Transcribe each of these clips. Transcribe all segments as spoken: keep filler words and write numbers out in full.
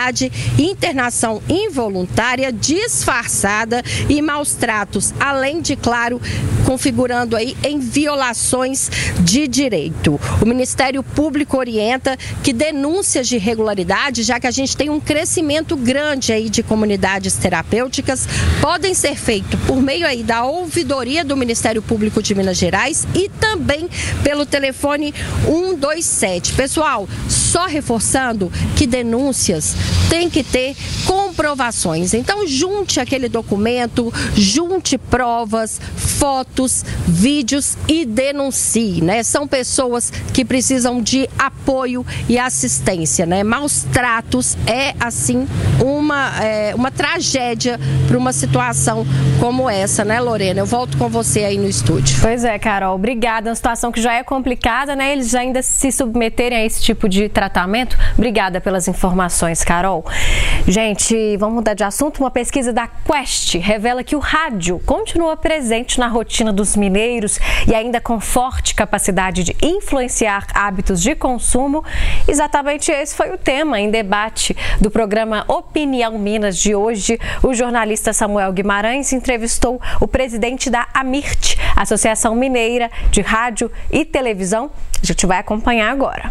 irregularidade, internação involuntária, disfarçada e maus tratos, além de, claro, configurando aí em violações de direito. O Ministério Público orienta que denúncias de irregularidade, já que a gente tem um crescimento grande aí de comunidades terapêuticas, podem ser feitas por meio aí da ouvidoria do Ministério Público de Minas Gerais e também pelo telefone um dois sete. Pessoal, só reforçando que denúncias têm que ter comprovações. Então, junte aquele documento, junte provas, fotos, vídeos e denuncie, né? São pessoas que precisam de apoio e assistência, né? Maus tratos é, assim, uma, é, uma tragédia para uma situação como essa, né, Lorena? Eu volto com você aí no estúdio. Pois é, Carol, obrigada. Uma situação que já é complicada, né? Eles ainda se submeterem a esse tipo de tratamento. Obrigada pelas informações, Carol. Gente, vamos mudar de assunto. Uma pesquisa da Quest revela que o rádio continua presente na rotina dos mineiros e ainda com forte capacidade de influenciar hábitos de consumo. Exatamente esse foi o tema em debate do programa Opinião Minas de hoje. O jornalista Samuel Guimarães entrevistou o presidente da AMIRT, Associação Mineira de Rádio e Televisão. A gente vai acompanhar agora.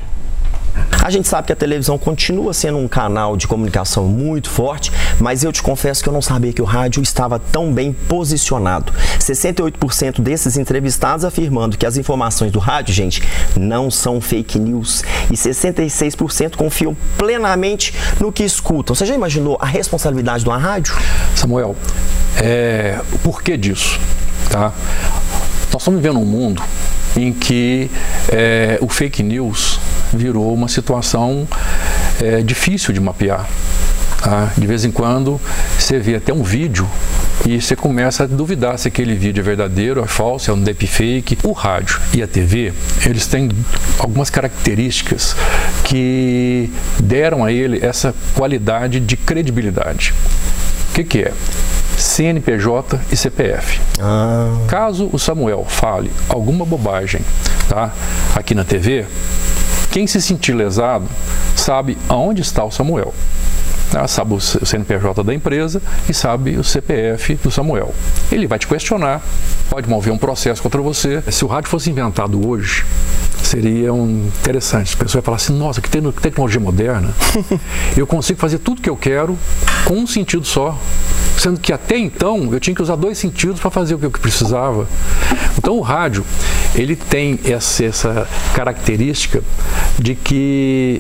A gente sabe que a televisão continua sendo um canal de comunicação muito forte, mas eu te confesso que eu não sabia que o rádio estava tão bem posicionado. sessenta e oito por cento desses entrevistados afirmando que as informações do rádio, gente, não são fake news. E sessenta e seis por cento confiam plenamente no que escutam. Você já imaginou a responsabilidade de uma rádio? Samuel, é, o porquê disso? Tá? Nós estamos vivendo um mundo em que é, o fake news virou uma situação é, difícil de mapear. Tá? De vez em quando você vê até um vídeo e você começa a duvidar se aquele vídeo é verdadeiro, é falso, é um deepfake. O rádio e a T V, eles têm algumas características que deram a ele essa qualidade de credibilidade. O que, que é? C N P J e C P F. Ah. Caso o Samuel fale alguma bobagem, tá, aqui na T V, quem se sentir lesado sabe aonde está o Samuel. Tá? Sabe o C N P J da empresa e sabe o C P F do Samuel. Ele vai te questionar, pode mover um processo contra você. Se o rádio fosse inventado hoje, seria um interessante. A pessoa vai falar assim, nossa, que tecnologia moderna. Eu consigo fazer tudo que eu quero com um sentido só. Sendo que até então eu tinha que usar dois sentidos para fazer o que eu precisava. Então o rádio, ele tem essa, essa característica de que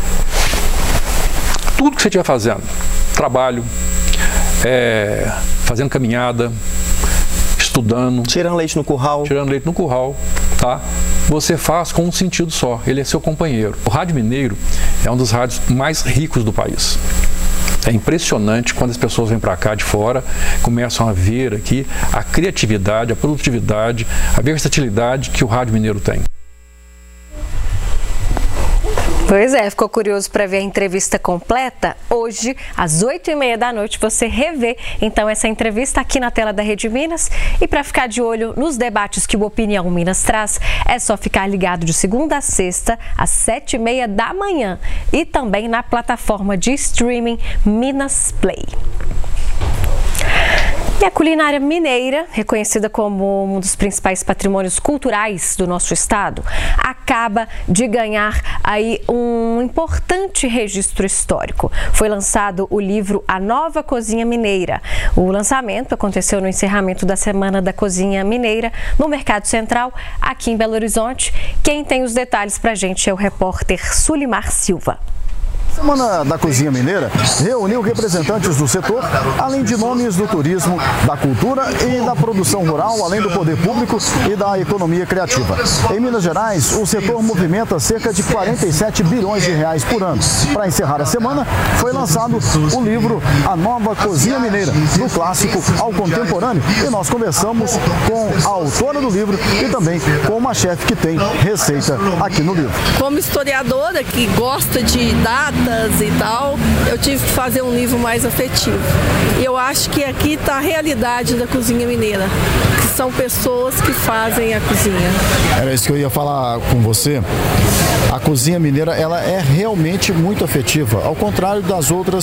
tudo que você estiver fazendo, trabalho, é, fazendo caminhada, estudando, tirando leite no curral, tirando leite no curral, tá? Você faz com um sentido só, ele é seu companheiro. O Rádio Mineiro é um dos rádios mais ricos do país. É impressionante quando as pessoas vêm para cá de fora, começam a ver aqui a criatividade, a produtividade, a versatilidade que o Rádio Mineiro tem. Pois é, ficou curioso para ver a entrevista completa? Hoje, às oito e meia da noite, você revê então essa entrevista aqui na tela da Rede Minas. E para ficar de olho nos debates que o Opinião Minas traz, é só ficar ligado de segunda a sexta, às sete e meia da manhã. E também na plataforma de streaming Minas Play. E a culinária mineira, reconhecida como um dos principais patrimônios culturais do nosso estado, acaba de ganhar aí um importante registro histórico. Foi lançado o livro A Nova Cozinha Mineira. O lançamento aconteceu no encerramento da Semana da Cozinha Mineira no Mercado Central, aqui em Belo Horizonte. Quem tem os detalhes pra gente é o repórter Sulimar Silva. A Semana da Cozinha Mineira reuniu representantes do setor, além de nomes do turismo, da cultura e da produção rural, além do poder público e da economia criativa. Em Minas Gerais, o setor movimenta cerca de quarenta e sete bilhões de reais por ano. Para encerrar a semana, foi lançado o livro A Nova Cozinha Mineira, do clássico ao contemporâneo. E nós conversamos com a autora do livro e também com uma chefe que tem receita aqui no livro. Como historiadora que gosta de dados e tal, eu tive que fazer um livro mais afetivo. E eu acho que aqui está a realidade da cozinha mineira, que são pessoas que fazem a cozinha. Era isso que eu ia falar com você. A cozinha mineira, ela é realmente muito afetiva, ao contrário das outras